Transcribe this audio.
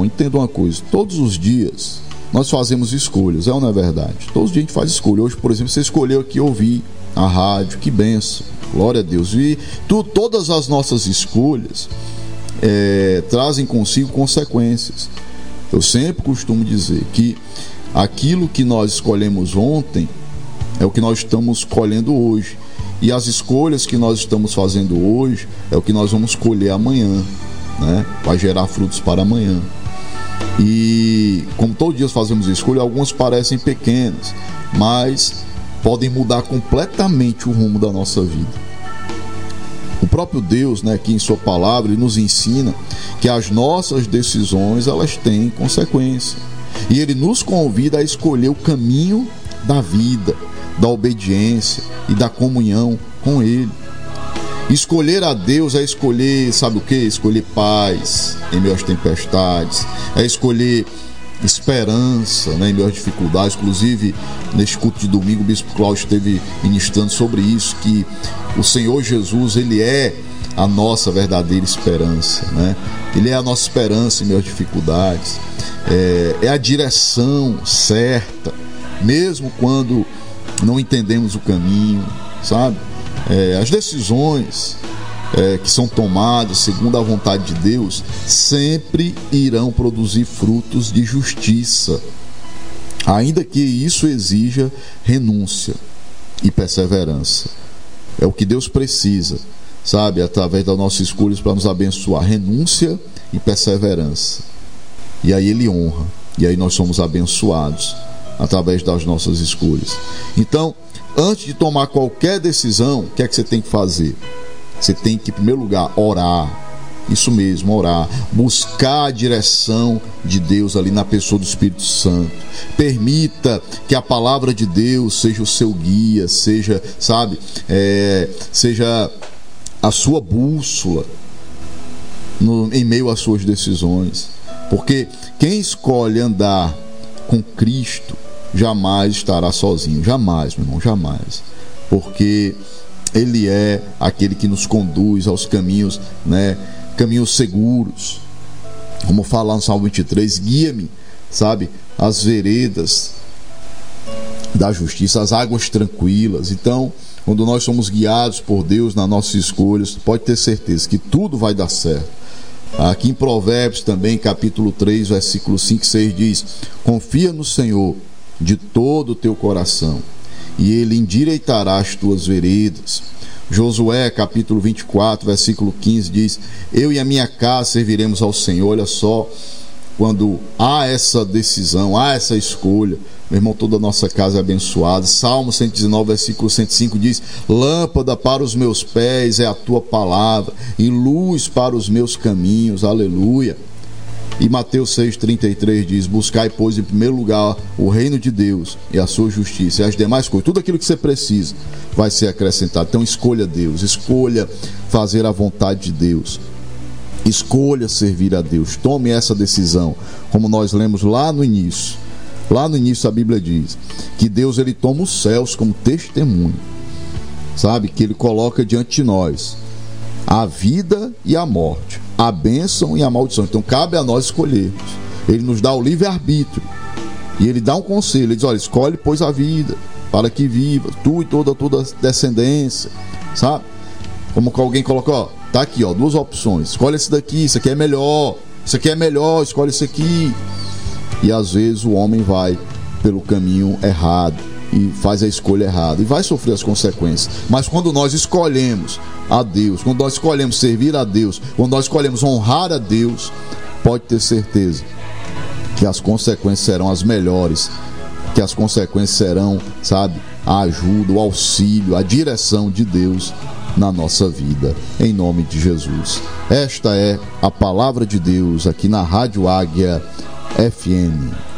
irmão, entenda uma coisa: todos os dias nós fazemos escolhas, é ou não é verdade? Todos os dias a gente faz escolha. Hoje, por exemplo, você escolheu aqui ouvir a rádio, que bênção, glória a Deus. E todas as nossas escolhas trazem consigo consequências. Eu sempre costumo dizer que aquilo que nós escolhemos ontem é o que nós estamos colhendo hoje, e as escolhas que nós estamos fazendo hoje é o que nós vamos colher amanhã, né? Vai gerar frutos para amanhã. E como todos os dias fazemos escolha, algumas parecem pequenas, mas podem mudar completamente o rumo da nossa vida. O próprio Deus, né, aqui em sua palavra, ele nos ensina que as nossas decisões, elas têm consequência, e ele nos convida a escolher o caminho da vida, da obediência e da comunhão com ele. Escolher a Deus é escolher, sabe o que? Escolher paz em meio às tempestades, é escolher esperança, né, em meio às dificuldades. Inclusive, neste culto de domingo, o Bispo Cláudio esteve ministrando sobre isso, que o Senhor Jesus, ele é a nossa verdadeira esperança, né? Ele é a nossa esperança em meio às dificuldades, é a direção certa, mesmo quando não entendemos o caminho, sabe? As decisões que são tomadas segundo a vontade de Deus sempre irão produzir frutos de justiça, ainda que isso exija renúncia e perseverança. É o que Deus precisa, sabe, através das nossas escolhas, para nos abençoar: renúncia e perseverança. E aí ele honra, e aí nós somos abençoados através das nossas escolhas. Então, antes de tomar qualquer decisão, o que é que você tem que fazer? Você tem que, em primeiro lugar, orar. Isso mesmo, orar. Buscar a direção de Deus ali na pessoa do Espírito Santo. Permita que a palavra de Deus seja o seu guia, seja, sabe, seja a sua bússola em meio às suas decisões. Porque quem escolhe andar com Cristo jamais estará sozinho. Jamais, meu irmão, jamais. Porque ele é aquele que nos conduz aos caminhos, né? Caminhos seguros. Como fala no Salmo 23, guia-me, sabe, as veredas da justiça, as águas tranquilas. Então, quando nós somos guiados por Deus nas nossas escolhas, pode ter certeza que tudo vai dar certo. Aqui em Provérbios também, capítulo 3, versículo 5 e 6 diz: confia no Senhor de todo o teu coração, e ele endireitará as tuas veredas. Josué, capítulo 24, versículo 15 diz: eu e a minha casa serviremos ao Senhor. Olha só, quando há essa decisão, há essa escolha, meu irmão, toda a nossa casa é abençoada. Salmo 119, versículo 105 diz: lâmpada para os meus pés é a tua palavra, e luz para os meus caminhos. Aleluia. E Mateus 6,33 diz: buscai, pois, em primeiro lugar o reino de Deus e a sua justiça, e as demais coisas, tudo aquilo que você precisa, vai ser acrescentado. Então escolha Deus, escolha fazer a vontade de Deus, escolha servir a Deus. Tome essa decisão, como nós lemos lá no início. Lá no início a Bíblia diz que Deus, ele toma os céus como testemunho, sabe, que ele coloca diante de nós a vida e a morte, a bênção e a maldição. Então cabe a nós escolhermos. Ele nos dá o livre-arbítrio, e ele dá um conselho. Ele diz: olha, escolhe, pois, a vida, para que viva tu e toda a tua descendência, sabe? Como que alguém colocou, ó, tá aqui, ó, duas opções: escolhe esse daqui, isso aqui é melhor, isso aqui é melhor, escolhe esse aqui. E às vezes o homem vai pelo caminho errado e faz a escolha errada e vai sofrer as consequências. Mas quando nós escolhemos a Deus, quando nós escolhemos servir a Deus, quando nós escolhemos honrar a Deus, pode ter certeza que as consequências serão as melhores, que as consequências serão, sabe, a ajuda, o auxílio, a direção de Deus na nossa vida, em nome de Jesus. Esta é a palavra de Deus aqui na Rádio Águia FM.